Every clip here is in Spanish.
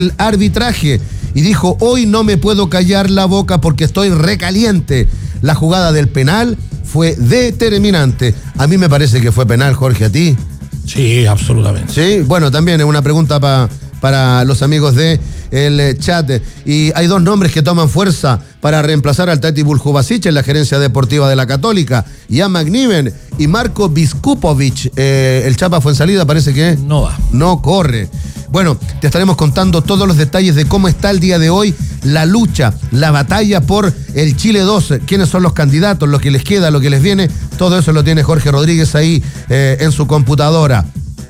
el arbitraje y dijo: hoy no me puedo callar la boca porque estoy recaliente. La jugada del penal fue determinante. A mí me parece que fue penal, Jorge, ¿a ti? Sí, absolutamente. Sí, bueno, también es una pregunta para los amigos de el chat. Y hay dos nombres que toman fuerza para reemplazar al Tati Buljubasic en la gerencia deportiva de la Católica: Jan McNiven y Marco Viskupovic. El Chapa Fuenzalida parece que no va. No corre. Bueno, te estaremos contando todos los detalles de cómo está el día de hoy la lucha, la batalla por el Chile 2, quiénes son los candidatos, lo que les queda, lo que les viene. Todo eso lo tiene Jorge Rodríguez ahí en su computadora.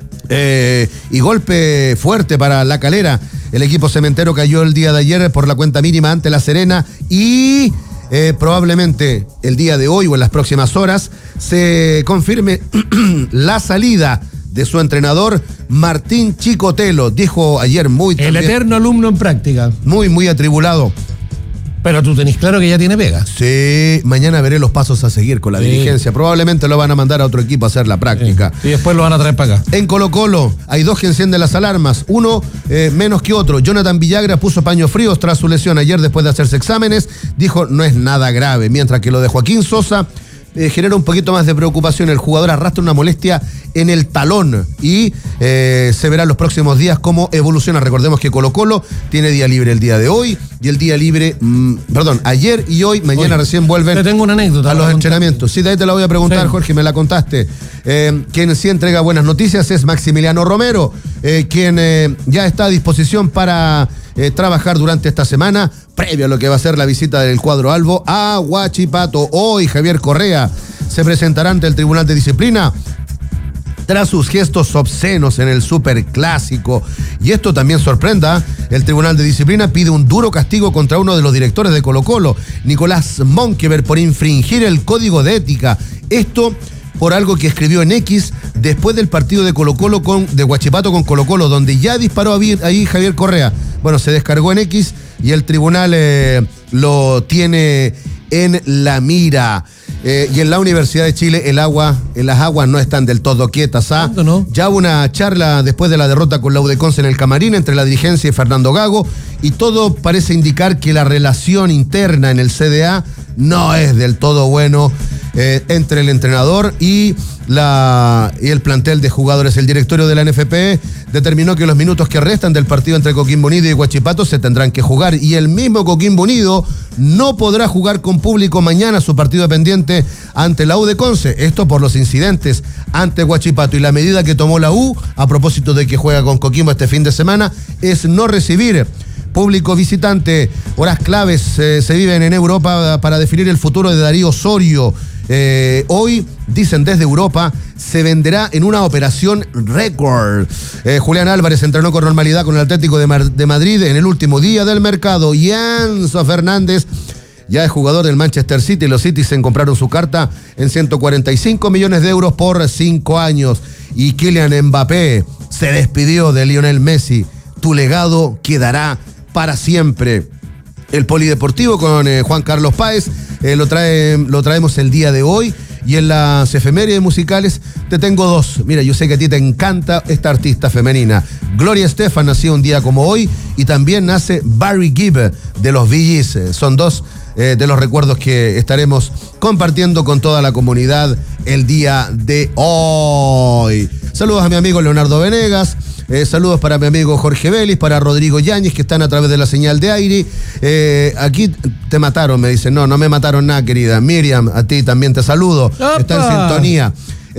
Y golpe fuerte para La Calera. El equipo cementero cayó el día de ayer por la cuenta mínima ante La Serena y probablemente el día de hoy o en las próximas horas se confirme la salida de su entrenador Martín Chicotelo. Dijo ayer el eterno alumno en práctica. Muy atribulado. Pero tú tenés claro que ya tiene pega. Sí, mañana veré los pasos a seguir con la dirigencia. Probablemente lo van a mandar a otro equipo a hacer la práctica. Y después lo van a traer para acá. En Colo-Colo hay dos que encienden las alarmas. Uno menos que otro. Jonathan Villagra puso paños fríos tras su lesión ayer después de hacerse exámenes. Dijo: no es nada grave. Mientras que lo de Joaquín Sosa genera un poquito más de preocupación. El jugador arrastra una molestia en el talón y se verá en los próximos días cómo evoluciona. Recordemos que Colo-Colo tiene día libre el día de hoy y el día libre, ayer y hoy. Mañana recién vuelven. Te tengo una anécdota a los entrenamientos. Sí, de ahí te la voy a preguntar, sí. Jorge, me la contaste. Quien sí entrega buenas noticias es Maximiliano Romero, quien ya está a disposición para trabajar durante esta semana, previo a lo que va a ser la visita del cuadro albo a Huachipato. Hoy Javier Correa se presentará ante el Tribunal de Disciplina tras sus gestos obscenos en el Superclásico. Y esto también sorprenda. El Tribunal de Disciplina pide un duro castigo contra uno de los directores de Colo-Colo, Nicolás Monkever, por infringir el código de ética. Esto por algo que escribió en X después del partido de Colo-Colo de Huachipato con Colo-Colo, donde ya disparó ahí Javier Correa. Bueno, se descargó en X y el tribunal lo tiene en la mira. Y en la Universidad de Chile las aguas no están del todo quietas. ¿No? Ya hubo una charla después de la derrota con la UDECONCE en el camarín entre la dirigencia y Fernando Gago, y todo parece indicar que la relación interna en el CDA no es del todo bueno entre el entrenador y el plantel de jugadores. El directorio de la NFP determinó que los minutos que restan del partido entre Coquimbo Unido y Huachipato se tendrán que jugar, y el mismo Coquimbo Unido no podrá jugar con público mañana su partido pendiente ante la UDECONCE. Esto por los incidentes ante Huachipato, y la medida que tomó la U a propósito de que juega con Coquimbo este fin de semana es no recibir público visitante. Horas claves se viven en Europa para definir el futuro de Darío Osorio. Hoy, dicen desde Europa, se venderá en una operación récord. Julián Álvarez entrenó con normalidad con el Atlético de Madrid en el último día del mercado. Y Enzo Fernández ya es jugador del Manchester City. Los Citizens compraron su carta en 145 millones de euros por 5 años. Y Kylian Mbappé se despidió de Lionel Messi. Tu legado quedará para siempre. El polideportivo con Juan Carlos Páez lo traemos el día de hoy. Y en las efemérides musicales te tengo dos. Mira, yo sé que a ti te encanta esta artista femenina. Gloria Estefan nació un día como hoy, y también nace Barry Gibb de los Bee Gees. Son dos de los recuerdos que estaremos compartiendo con toda la comunidad el día de hoy. Saludos a mi amigo Leonardo Venegas. Saludos para mi amigo Jorge Vélez, para Rodrigo Yáñez, que están a través de la señal de aire. Aquí te mataron, me dicen. No me mataron nada, querida. Miriam, a ti también te saludo. ¡Opa! Está en sintonía.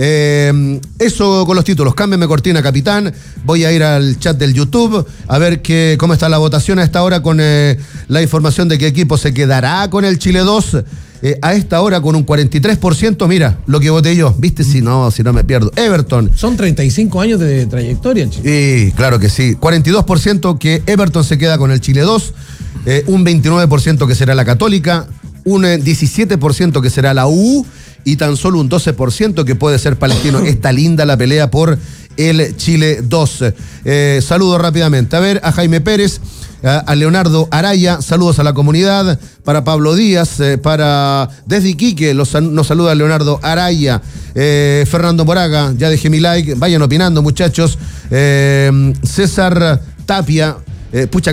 Eso con los títulos. Cámbiame cortina, capitán. Voy a ir al chat del YouTube a ver cómo está la votación a esta hora, con la información de qué equipo se quedará con el Chile 2. A esta hora con un 43%, mira, lo que voté yo. ¿Viste? Si no me pierdo. Everton. Son 35 años de trayectoria, chico. Sí, claro que sí. 42% que Everton se queda con el Chile 2, un 29% que será la Católica, un 17% que será la U, y tan solo un 12% que puede ser Palestino. Está linda la pelea por el Chile 2. Saludo rápidamente. A ver, a Jaime Pérez, a Leonardo Araya, saludos a la comunidad, para Pablo Díaz, desde Iquique nos saluda Leonardo Araya, Fernando Moraga, ya dejé mi like, vayan opinando, muchachos. César Tapia pucha,